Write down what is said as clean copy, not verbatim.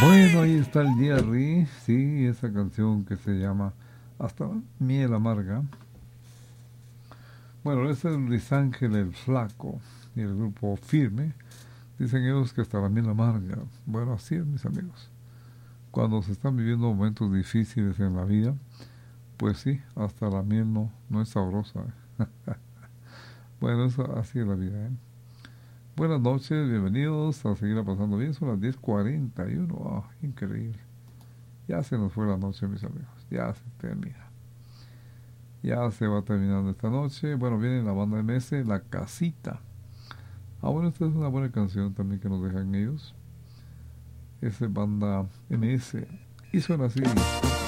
Bueno, ahí está el Jerry, sí, esa canción que se llama Hasta Miel Amarga. Bueno, ese es Luis Ángel el Flaco y el grupo Firme. Dicen ellos que hasta la miel amarga. Bueno, así es, mis amigos. Cuando se están viviendo momentos difíciles en la vida, pues sí, hasta la miel no es sabrosa. Bueno, eso, así es la vida, ¿eh? Buenas noches, bienvenidos a seguir pasando bien. Son las 10:41. Oh, increíble. Ya se nos fue la noche, mis amigos. Ya se termina. Ya se va terminando esta noche. Bueno, viene la banda MS, La Casita. Ah, bueno, esta es una buena canción también que nos dejan ellos. Es banda MS. Y suena así.